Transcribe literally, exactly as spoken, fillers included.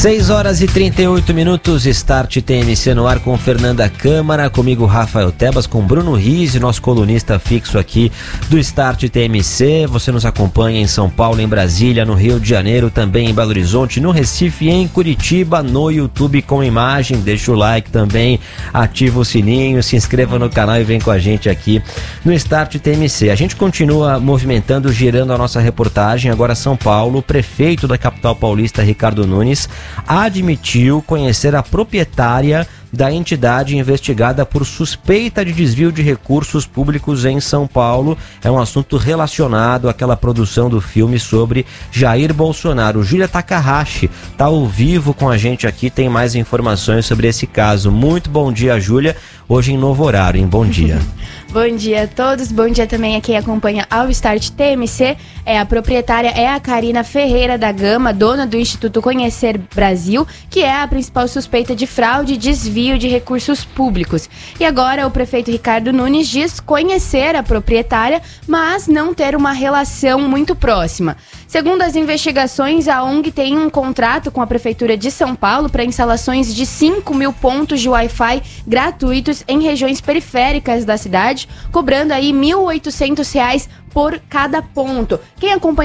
seis horas e trinta e oito minutos, Start T M C no ar com Fernanda Câmara, comigo Rafael Tebas, com Bruno Rizzi, nosso colunista fixo aqui do Start T M C. Você nos acompanha em São Paulo, em Brasília, no Rio de Janeiro, também em Belo Horizonte, no Recife e em Curitiba, no YouTube com imagem. Deixa o like também, ativa o sininho, se inscreva no canal e vem com a gente aqui no Start T M C. A gente continua movimentando, girando a nossa reportagem. Agora São Paulo, o prefeito da capital paulista, Ricardo Nunes, admitiu conhecer a proprietária da entidade investigada por suspeita de desvio de recursos públicos em São Paulo. É um assunto relacionado àquela produção do filme sobre Jair Bolsonaro. Júlia Takahashi está ao vivo com a gente aqui, tem mais informações sobre esse caso. Muito bom dia, Júlia. Hoje em novo horário, hein? Bom dia. Bom dia a todos, bom dia também a quem acompanha ao Start T M C. É, a proprietária é a Karina Ferreira da Gama, dona do Instituto Conhecer Brasil, que é a principal suspeita de fraude e desvio de recursos públicos. E agora o prefeito Ricardo Nunes diz conhecer a proprietária, mas não ter uma relação muito próxima. Segundo as investigações, a O N G tem um contrato com a Prefeitura de São Paulo para instalações de cinco mil pontos de Wi-Fi gratuitos em regiões periféricas da cidade, cobrando aí mil e oitocentos reais por cada ponto. Quem acompanha